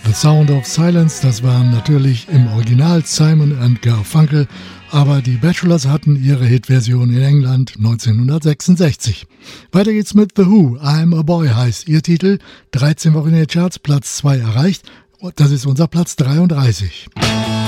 The Sound of Silence, das waren natürlich im Original Simon and Garfunkel, aber die Bachelors hatten ihre Hitversion in England 1966. Weiter geht's mit The Who, I'm a Boy heißt ihr Titel, 13 Wochen in den Charts, Platz 2 erreicht, das ist unser Platz 33.